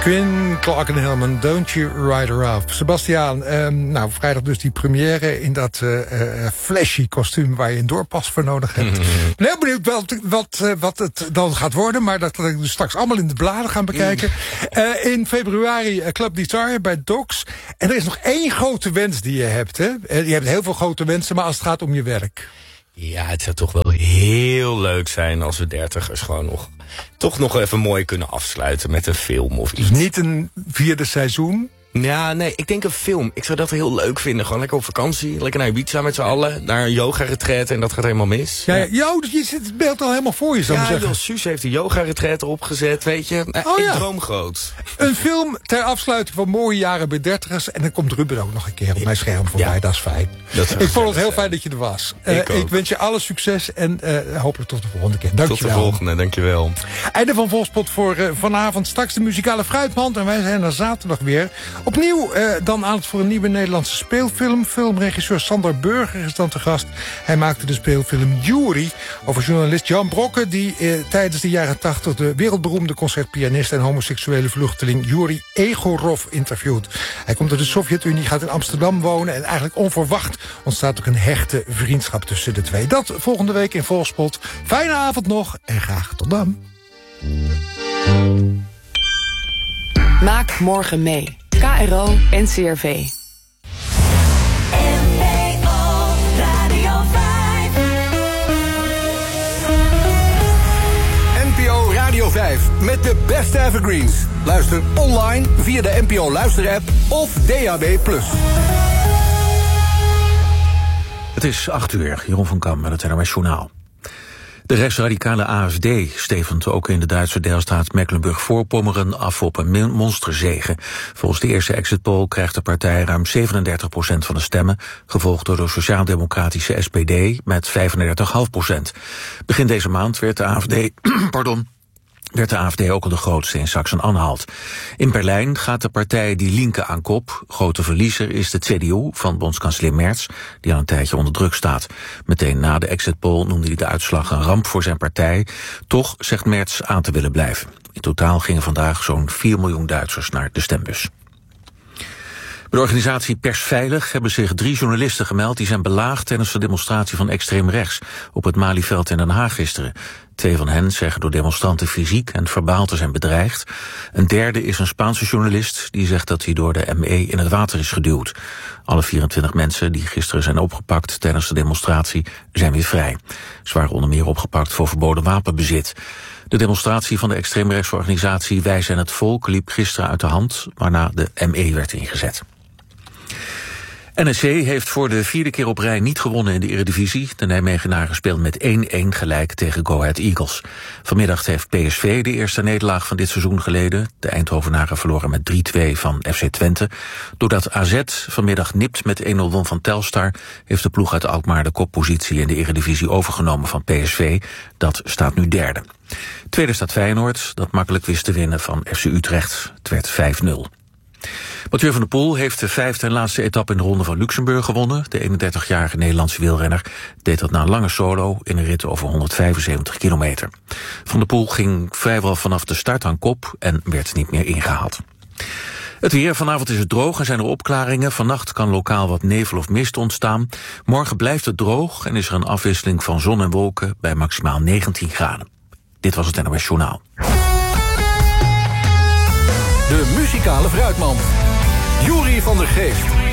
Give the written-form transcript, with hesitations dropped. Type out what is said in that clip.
Quinn, Clark en Hillman, Don't You Ride Her Off. Sebastiaan, vrijdag dus die première in dat flashy kostuum waar je een doorpas voor nodig hebt. Ik ben heel benieuwd wat het dan gaat worden, maar dat we dus straks allemaal in de bladen gaan bekijken. In februari Club Guitar bij Docs. En er is nog één grote wens die je hebt, hè? Je hebt heel veel grote wensen, maar als het gaat om je werk. Ja, het zou toch wel heel leuk zijn als we dertigers gewoon toch nog even mooi kunnen afsluiten met een film of iets. Dus niet een 4e seizoen? Ja, nee, ik denk een film. Ik zou dat heel leuk vinden. Gewoon lekker op vakantie, lekker naar Ibiza met z'n allen. Naar een yoga-retraite en dat gaat helemaal mis. Ja, dus je zit het beeld al helemaal voor je, zou ik zeggen. Ja, Suus heeft een yoga-retraite opgezet, weet je. Ik droom groot. Een film ter afsluiting van mooie jaren bij dertigers. En dan komt Ruben ook nog een keer op mijn scherm voorbij. Ja, dat is fijn. Ik vond het heel fijn dat je er was. Ik wens je alle succes en hopelijk tot de volgende keer. Dankjewel. Tot de volgende, dankjewel. Einde van Volkspot voor vanavond. Straks de muzikale fruitmand. En wij zijn er zaterdag weer. Opnieuw dan aan het voor een nieuwe Nederlandse speelfilm. Filmregisseur Sander Burger is dan te gast. Hij maakte de speelfilm Jury over journalist Jan Brokke, die tijdens de jaren 80 de wereldberoemde concertpianist en homoseksuele vluchteling Yuri Egorov interviewt. Hij komt uit de Sovjet-Unie, gaat in Amsterdam wonen en eigenlijk onverwacht ontstaat ook een hechte vriendschap tussen de twee. Dat volgende week in Volkspot. Fijne avond nog en graag tot dan. Maak morgen mee. KRO NCRV. NPO Radio 5 met de beste evergreens. Luister online via de NPO Luister-app of DAB+. Het is 8:00, Jeroen van Kam met het NOS Journaal. De rechtsradicale AfD stevend ook in de Duitse deelstaat Mecklenburg-Voorpommeren af op een monsterzege. Volgens de eerste exit poll krijgt de partij ruim 37% van de stemmen, gevolgd door de sociaal-democratische SPD met 35,5%. Begin deze maand werd de AfD werd de AfD ook al de grootste in Sachsen-Anhalt. In Berlijn gaat de partij Die Linke aan kop. Grote verliezer is de CDU van bondskanselier Merz, die al een tijdje onder druk staat. Meteen na de exit poll noemde hij de uitslag een ramp voor zijn partij. Toch zegt Merz aan te willen blijven. In totaal gingen vandaag zo'n 4 miljoen Duitsers naar de stembus. Bij de organisatie Persveilig hebben zich 3 journalisten gemeld die zijn belaagd tijdens de demonstratie van extreem rechts op het Malieveld in Den Haag gisteren. 2 van hen zeggen door demonstranten fysiek en verbaal te zijn bedreigd. Een derde is een Spaanse journalist die zegt dat hij door de ME in het water is geduwd. Alle 24 mensen die gisteren zijn opgepakt tijdens de demonstratie zijn weer vrij. Ze waren onder meer opgepakt voor verboden wapenbezit. De demonstratie van de extreemrechtsorganisatie Wij zijn het Volk liep gisteren uit de hand, waarna de ME werd ingezet. NEC heeft voor de 4e keer op rij niet gewonnen in de Eredivisie. De Nijmegenaren speelden met 1-1 gelijk tegen Go Ahead Eagles. Vanmiddag heeft PSV de eerste nederlaag van dit seizoen geleden. De Eindhovenaren verloren met 3-2 van FC Twente. Doordat AZ vanmiddag nipt met 1-0 won van Telstar, heeft de ploeg uit Alkmaar de koppositie in de Eredivisie overgenomen van PSV. Dat staat nu derde. Tweede staat Feyenoord, dat makkelijk wist te winnen van FC Utrecht. Het werd 5-0. Mathieu van der Poel heeft de 5e en laatste etappe in de Ronde van Luxemburg gewonnen. De 31-jarige Nederlandse wielrenner deed dat na een lange solo in een rit over 175 kilometer. Van der Poel ging vrijwel vanaf de start aan kop en werd niet meer ingehaald. Het weer, vanavond is het droog en zijn er opklaringen. Vannacht kan lokaal wat nevel of mist ontstaan. Morgen blijft het droog en is er een afwisseling van zon en wolken bij maximaal 19 graden. Dit was het NOS Journaal. De muzikale fruitmand. Jury van der Geest.